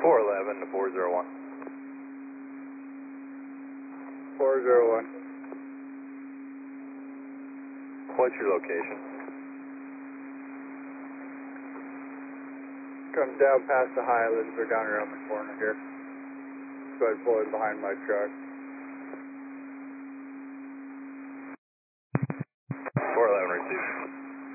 411 to 401. 401. What's your location? Come down past the Highlands or down around the corner here. Go ahead and pull in behind my truck.